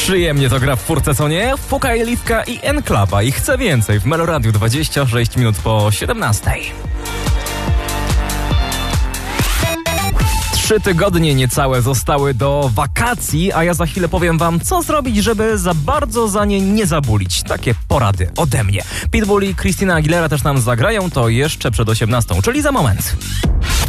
Przyjemnie to gra w furce, co nie? Fukaj, Liwka i Enklapa i chcę więcej w Meloradiu 26 minut po 17. 3 tygodnie niecałe zostały do wakacji, a ja za chwilę powiem wam, co zrobić, żeby za bardzo za nie nie zabulić. Takie porady ode mnie. Pitbull i Christina Aguilera też nam zagrają, to jeszcze przed 18, czyli za moment.